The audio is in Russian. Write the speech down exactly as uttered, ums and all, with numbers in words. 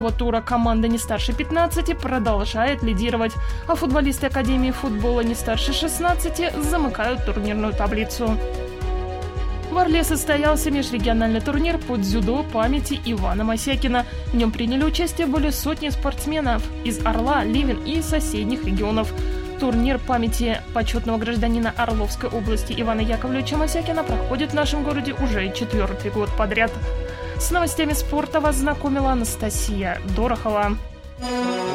тура команда не старше пятнадцати продолжает лидировать, а футболисты Академии футбола не старше шестнадцати замыкают турнирную таблицу. В Орле состоялся межрегиональный турнир по дзюдо памяти Ивана Мосякина. В нем приняли участие более сотни спортсменов из Орла, Ливен и соседних регионов. Турнир памяти почетного гражданина Орловской области Ивана Яковлевича Мосякина проходит в нашем городе уже четвертый год подряд. С новостями спорта вас знакомила Анастасия Дорохова.